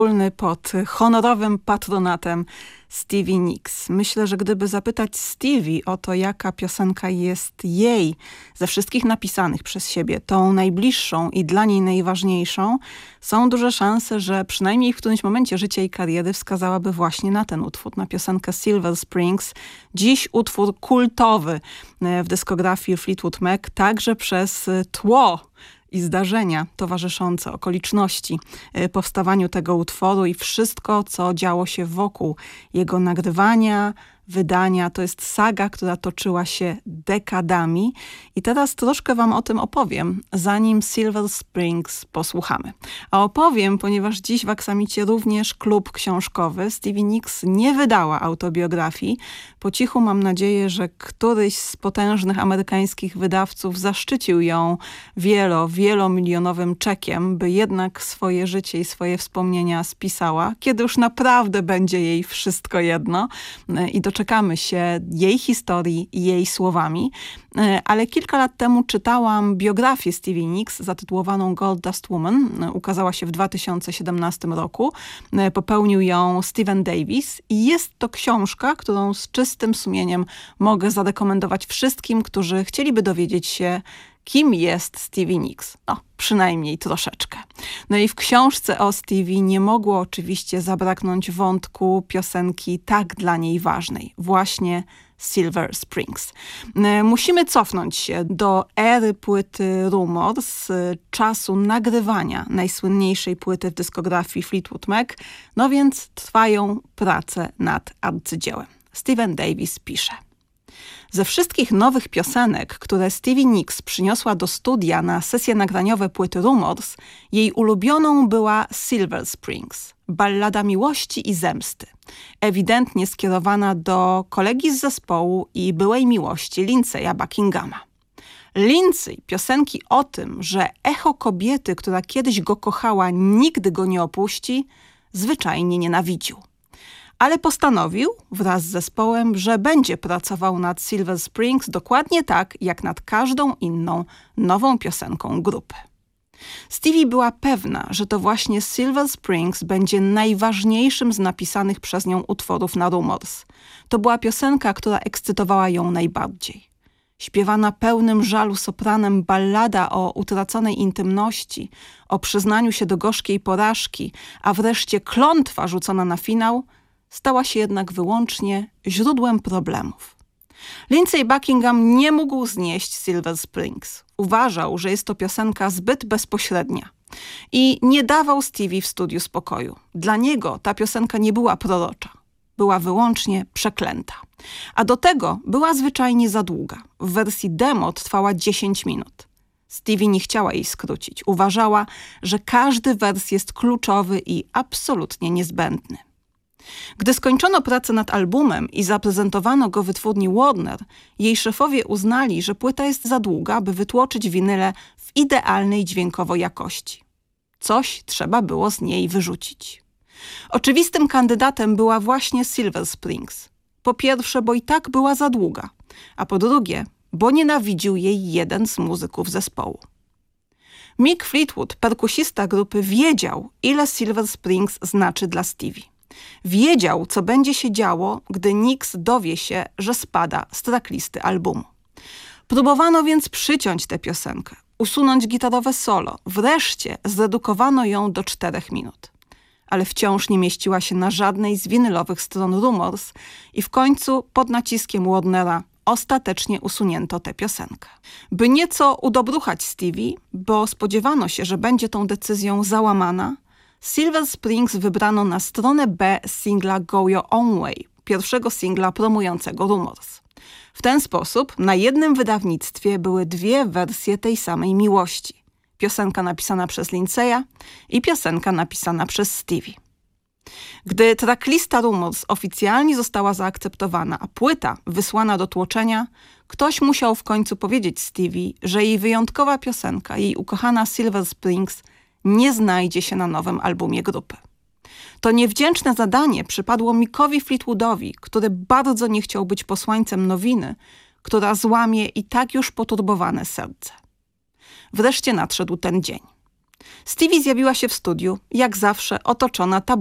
pod honorowym patronatem Stevie Nicks. Myślę, że gdyby zapytać Stevie o to, jaka piosenka jest jej ze wszystkich napisanych przez siebie, tą najbliższą i dla niej najważniejszą, są duże szanse, że przynajmniej w którymś momencie życia i kariery wskazałaby właśnie na ten utwór, na piosenkę Silver Springs. Dziś utwór kultowy w dyskografii Fleetwood Mac, także przez tło i zdarzenia towarzyszące, okoliczności powstawaniu tego utworu i wszystko, co działo się wokół jego nagrywania, wydania. To jest saga, która toczyła się dekadami i teraz troszkę wam o tym opowiem, zanim Silver Springs posłuchamy. A opowiem, ponieważ dziś w Aksamicie również klub książkowy. Stevie Nicks nie wydała autobiografii. Po cichu mam nadzieję, że któryś z potężnych amerykańskich wydawców zaszczycił ją wielomilionowym czekiem, by jednak swoje życie i swoje wspomnienia spisała, kiedy już naprawdę będzie jej wszystko jedno i doczekamy się jej historii i jej słowami. Ale kilka lat temu czytałam biografię Stevie Nicks zatytułowaną Gold Dust Woman. Ukazała się w 2017 roku. Popełnił ją Steven Davis i jest to książka, którą z czystym sumieniem mogę zarekomendować wszystkim, którzy chcieliby dowiedzieć się, kim jest Stevie Nicks. No, przynajmniej troszeczkę. No i w książce o Stevie nie mogło oczywiście zabraknąć wątku piosenki tak dla niej ważnej. Właśnie Silver Springs. Musimy cofnąć się do ery płyty Rumors, czasu nagrywania najsłynniejszej płyty w dyskografii Fleetwood Mac. No więc trwają prace nad arcydziełem. Steven Davis pisze: ze wszystkich nowych piosenek, które Stevie Nicks przyniosła do studia na sesje nagraniowe płyty Rumors, jej ulubioną była Silver Springs, ballada miłości i zemsty, ewidentnie skierowana do kolegi z zespołu i byłej miłości Lindsaya Buckinghama. Lindsay piosenki o tym, że echo kobiety, która kiedyś go kochała, nigdy go nie opuści, zwyczajnie nienawidził. Ale postanowił wraz z zespołem, że będzie pracował nad Silver Springs dokładnie tak, jak nad każdą inną nową piosenką grupy. Stevie była pewna, że to właśnie Silver Springs będzie najważniejszym z napisanych przez nią utworów na Rumors. To była piosenka, która ekscytowała ją najbardziej. Śpiewana pełnym żalu sopranem ballada o utraconej intymności, o przyznaniu się do gorzkiej porażki, a wreszcie klątwa rzucona na finał, stała się jednak wyłącznie źródłem problemów. Lindsay Buckingham nie mógł znieść Silver Springs. Uważał, że jest to piosenka zbyt bezpośrednia i nie dawał Stevie w studiu spokoju. Dla niego ta piosenka nie była prorocza. Była wyłącznie przeklęta. A do tego była zwyczajnie za długa. W wersji demo trwała 10 minut. Stevie nie chciała jej skrócić. Uważała, że każdy wers jest kluczowy i absolutnie niezbędny. Gdy skończono pracę nad albumem i zaprezentowano go wytwórni Warner, jej szefowie uznali, że płyta jest za długa, by wytłoczyć winyle w idealnej dźwiękowo jakości. Coś trzeba było z niej wyrzucić. Oczywistym kandydatem była właśnie Silver Springs. Po pierwsze, bo i tak była za długa, a po drugie, bo nienawidził jej jeden z muzyków zespołu. Mick Fleetwood, perkusista grupy, wiedział, ile Silver Springs znaczy dla Stevie. Wiedział, co będzie się działo, gdy Nicks dowie się, że spada z tracklisty albumu. Próbowano więc przyciąć tę piosenkę, usunąć gitarowe solo. Wreszcie zredukowano ją do 4 minut. Ale wciąż nie mieściła się na żadnej z winylowych stron Rumors i w końcu pod naciskiem Warnera ostatecznie usunięto tę piosenkę. By nieco udobruchać Stevie, bo spodziewano się, że będzie tą decyzją załamana, Silver Springs wybrano na stronę B singla Go Your Own Way, pierwszego singla promującego Rumors. W ten sposób na jednym wydawnictwie były 2 wersje tej samej miłości. Piosenka napisana przez Lindsaya i piosenka napisana przez Stevie. Gdy tracklista Rumors oficjalnie została zaakceptowana, a płyta wysłana do tłoczenia, ktoś musiał w końcu powiedzieć Stevie, że jej wyjątkowa piosenka, jej ukochana Silver Springs, nie znajdzie się na nowym albumie grupy. To niewdzięczne zadanie przypadło Mickowi Fleetwoodowi, który bardzo nie chciał być posłańcem nowiny, która złamie i tak już poturbowane serce. Wreszcie nadszedł ten dzień. Stevie zjawiła się w studiu, jak zawsze otoczona